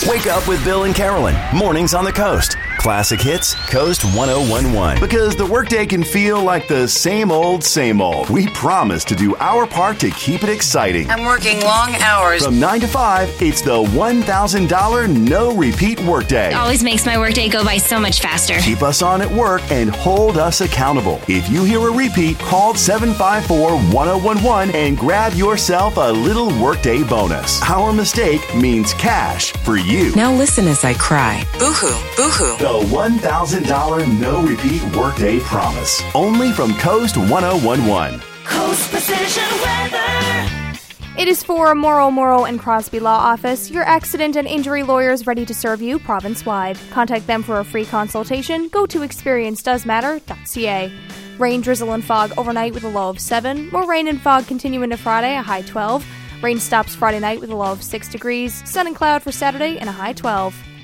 Wake up with Bill and Carolyn. Mornings on the Coast. Classic hits, Coast 1011. Because the workday can feel like the same old, same old. We promise to do our part to keep it exciting. I'm working long hours. From 9 to 5, it's the $1,000 no repeat workday. It always makes my workday go by so much faster. Keep us on at work and hold us accountable. If you hear a repeat, call 754-1011 and grab yourself a little workday bonus. Our mistake means cash for you. Now listen as I cry. Boo-hoo, boo-hoo. The $1,000 no repeat workday promise. Only from Coast 1011. Coast Precision Weather. It is for Morrow and Crosby Law Office, your accident and injury lawyers ready to serve you province-wide. Contact them for a free consultation. Go to experiencedoesmatter.ca. Rain, drizzle, and fog overnight with a low of 7. More rain and fog continue into Friday, a high 12. Rain stops Friday night with a low of 6 degrees. Sun and cloud for Saturday and a high 12.